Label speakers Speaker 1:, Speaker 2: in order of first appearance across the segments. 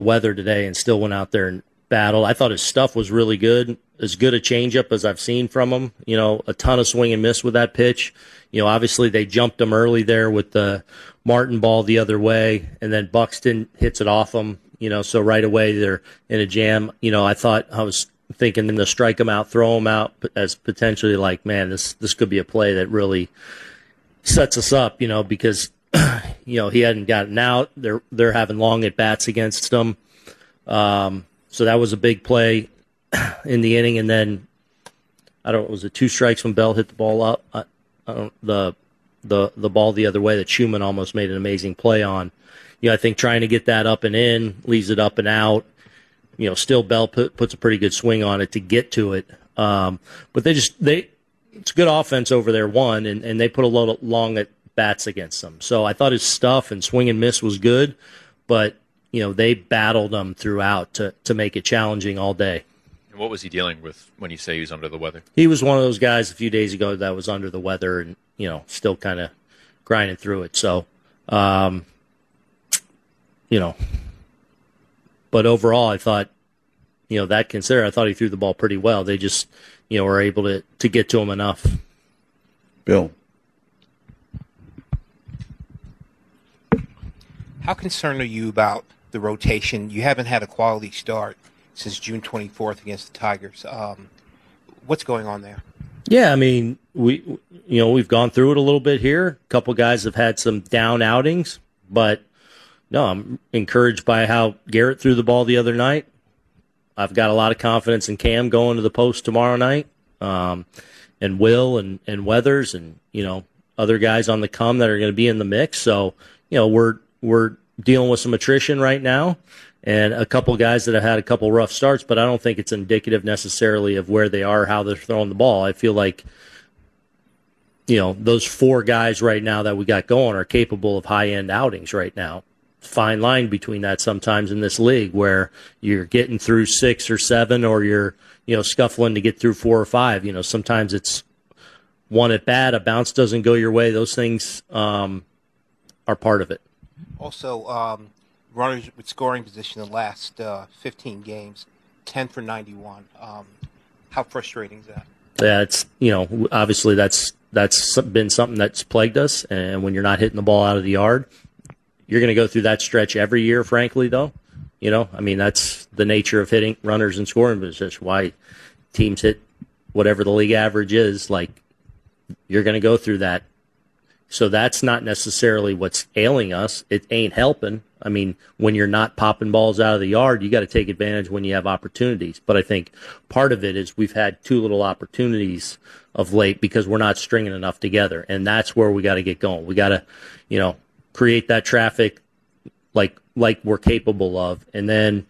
Speaker 1: weather today and still went out there and battled. I thought his stuff was really good, as good a changeup as I've seen from him. A ton of swing and miss with that pitch. Obviously they jumped him early there with the Martin ball the other way, and then Buxton hits it off him. So right away they're in a jam. I was thinking them to strike him out, throw him out as potentially like, man, this could be a play that really sets us up, because he hadn't gotten out. They're having long at bats against him. So that was a big play in the inning, and then was it 2 strikes when Bell hit the ball up? The ball the other way that Schumann almost made an amazing play on. I think trying to get that up and in, leaves it up and out. Still Bell puts a pretty good swing on it to get to it. But it's good offense over there, one, and they put a lot of long at bats against them. So I thought his stuff and swing and miss was good, but they battled him throughout to make it challenging all day.
Speaker 2: And what was he dealing with when you say he was under the weather?
Speaker 1: He was one of those guys a few days ago that was under the weather and, still kind of grinding through it. So, but overall I thought, that considered, I thought he threw the ball pretty well. They just, were able to get to him enough.
Speaker 3: Bill.
Speaker 4: How concerned are you about the rotation? You haven't had a quality start since June 24th against the Tigers. What's going on there?
Speaker 1: Yeah, I mean, we've gone through it a little bit here. A couple guys have had some down outings, but no, I'm encouraged by how Garrett threw the ball the other night. I've got a lot of confidence in Cam going to the post tomorrow night, and Will and Weathers and other guys on the come that are going to be in the mix. So we're dealing with some attrition right now, and a couple guys that have had a couple rough starts, but I don't think it's indicative necessarily of where they are, how they're throwing the ball. I feel like, those 4 guys right now that we got going are capable of high-end outings right now. Fine line between that sometimes in this league where you're getting through 6 or 7 or you're, scuffling to get through 4 or 5. Sometimes it's one at bat, a bounce doesn't go your way. Those things are part of it.
Speaker 4: Also, runners with scoring position in the last 15 games, 10 for 91. How frustrating is that?
Speaker 1: Yeah, it's obviously that's been something that's plagued us. And when you're not hitting the ball out of the yard, you're going to go through that stretch every year. Frankly, though, that's the nature of hitting runners in scoring position. Why teams hit whatever the league average is. Like you're going to go through that. So that's not necessarily what's ailing us. It ain't helping. I mean, when you're not popping balls out of the yard, you got to take advantage when you have opportunities. But I think part of it is we've had too little opportunities of late because we're not stringing enough together. And that's where we got to get going. We got to, create that traffic like we're capable of. And then,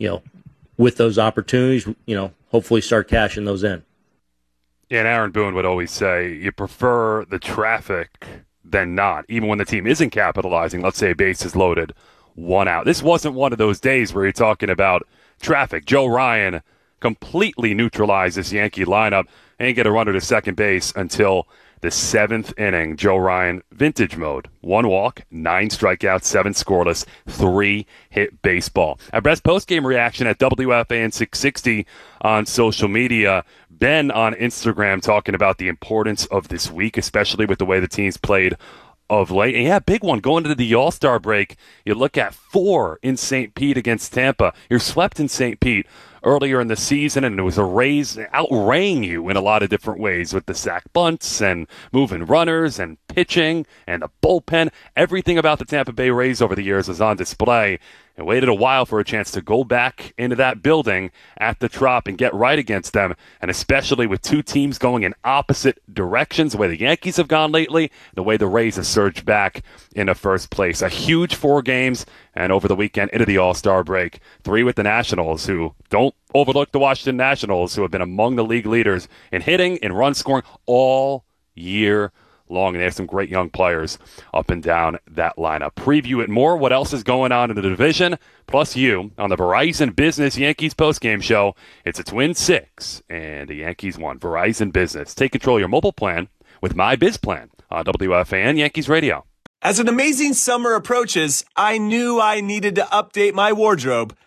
Speaker 1: with those opportunities, hopefully start cashing those in.
Speaker 5: Yeah, and Aaron Boone would always say you prefer the traffic than not, even when the team isn't capitalizing. Let's say a base is loaded, 1 out. This wasn't one of those days where you're talking about traffic. Joe Ryan completely neutralized this Yankee lineup and didn't get a runner to second base until the 7th inning. Joe Ryan, vintage mode. 1 walk, 9 strikeouts, 7 scoreless, 3 hit baseball. Our best postgame reaction at WFAN 660 on social media. Ben on Instagram talking about the importance of this week, especially with the way the team's played of late. And yeah, big one going into the All-Star break. You look at 4 in St. Pete against Tampa. You're swept in St. Pete earlier in the season, and it was a Rays outraying you in a lot of different ways with the sack bunts and moving runners and pitching and the bullpen. Everything about the Tampa Bay Rays over the years was on display. And waited a while for a chance to go back into that building at the Trop and get right against them, and especially with 2 teams going in opposite directions, the way the Yankees have gone lately, the way the Rays have surged back into first place. A huge 4 games, and over the weekend into the All-Star break, 3 with the Nationals, who don't overlook the Washington Nationals, who have been among the league leaders in hitting and run scoring all year long, and they have some great young players up and down that lineup. Preview it more, what else is going on in the division, plus you on the Verizon Business Yankees postgame show. It's a Twin 6, and the Yankees won. Verizon Business. Take control of your mobile plan with My Biz Plan on WFAN Yankees Radio.
Speaker 6: As an amazing summer approaches, I knew I needed to update my wardrobe.